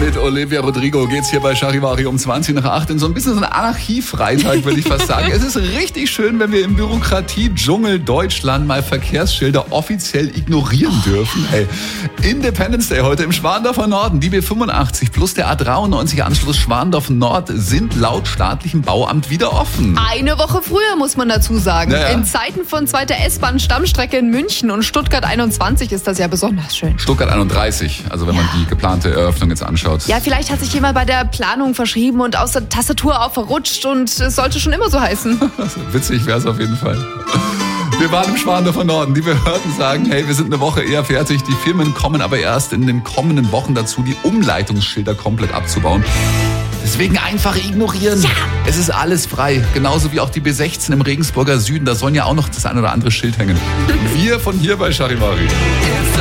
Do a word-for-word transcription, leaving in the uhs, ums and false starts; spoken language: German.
Mit Olivia Rodrigo geht's hier bei Charivari um zwanzig nach acht in so ein bisschen so einen Anarchiefreitag, würde ich fast sagen. Es ist richtig schön, wenn wir im Bürokratie-Dschungel Deutschland mal Verkehrsschilder offiziell ignorieren dürfen. Hey, Independence Day heute im Schwandorfer Norden. Die B fünfundachtzig plus der A dreiundneunzig Anschluss Schwandorf Nord sind laut staatlichem Bauamt wieder offen. Eine Woche früher, muss man dazu sagen. Naja. In Zeiten von zweiter S-Bahn-Stammstrecke in München und Stuttgart einundzwanzig ist das ja besonders schön. Stuttgart einunddreißig, also wenn man die geplante Eröffnung jetzt anschaut. Ja, vielleicht hat sich jemand bei der Planung verschrieben und aus der Tastatur auch verrutscht und es sollte schon immer so heißen. Witzig wäre es auf jeden Fall. Wir waren im Schwandorfer Norden. Die Behörden sagen, hey, wir sind eine Woche eher fertig. Die Firmen kommen aber erst in den kommenden Wochen dazu, die Umleitungsschilder komplett abzubauen. Deswegen einfach ignorieren. Ja. Es ist alles frei. Genauso wie auch die B sechzehn im Regensburger Süden. Da sollen ja auch noch das ein oder andere Schild hängen. Wir von hier bei Charivari.